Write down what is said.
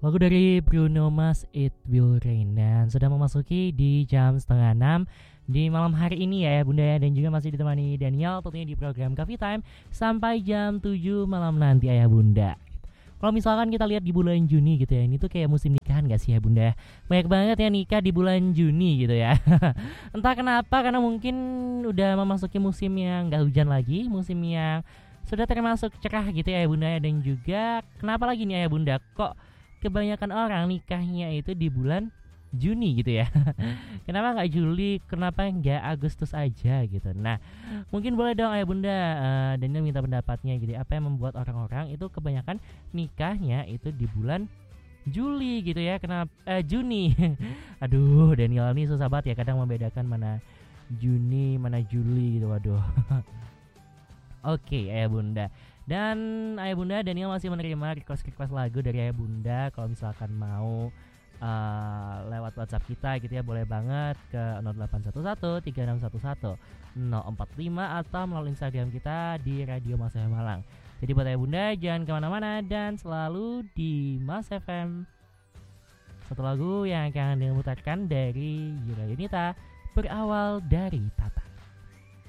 Lagu dari Bruno Mars, It Will Rain. Dan sudah memasuki di jam setengah 6 di malam hari ini ya Bunda ya. Dan juga masih ditemani Daniel tentunya di program Coffee Time sampai jam 7 malam nanti Ayah Bunda. Kalau misalkan kita lihat di bulan Juni gitu ya, ini tuh kayak musim nikahan gak sih ya Bunda? Banyak banget ya nikah di bulan Juni gitu ya. Entah kenapa, karena mungkin udah memasuki musim yang gak hujan lagi, musim yang sudah termasuk cerah gitu ya Bunda ya. Dan juga kenapa lagi nih ya Bunda, kok kebanyakan orang nikahnya itu di bulan Juni gitu ya. Kenapa nggak Juli? Kenapa nggak Agustus aja gitu? Nah, mungkin boleh dong Ayah Bunda, Daniel minta pendapatnya gitu. Apa yang membuat orang-orang itu kebanyakan nikahnya itu di bulan Juli gitu ya? Kenapa Juni? Aduh, Daniel ini susah banget ya kadang membedakan mana Juni, mana Juli gitu. Waduh. Oke, Ayah Bunda. Dan Ayah Bunda, Daniel masih menerima request lagu dari Ayah Bunda. Kalau misalkan mau lewat WhatsApp kita gitu ya, boleh banget ke 0811 3611 045 atau melalui Instagram kita di Radio Mas FM Malang. Jadi buat Ayah Bunda jangan kemana-mana dan selalu di Mas FM. Satu lagu yang akan dimutarkan dari Yura Yunita, Berawal dari Tata.